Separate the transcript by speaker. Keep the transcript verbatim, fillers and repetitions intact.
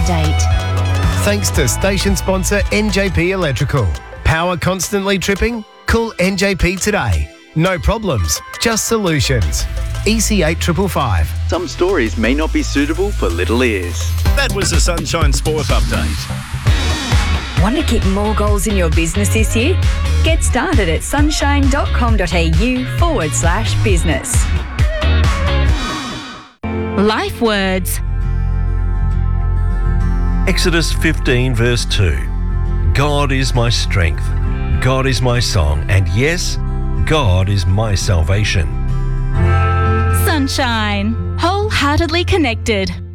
Speaker 1: update.
Speaker 2: Thanks to station sponsor N J P Electrical. Power constantly tripping? Call N J P today. No problems, just solutions. E C eight five five five.
Speaker 3: Some stories may not be suitable for little ears.
Speaker 4: That was the Sunshine Sport Update.
Speaker 1: Want to kick more goals in your business this year? Get started at sunshine.com.au forward slash business. Life words.
Speaker 5: Exodus fifteen verse two. God is my strength. God is my song. And yes, God is my salvation.
Speaker 6: Sunshine. Wholeheartedly connected.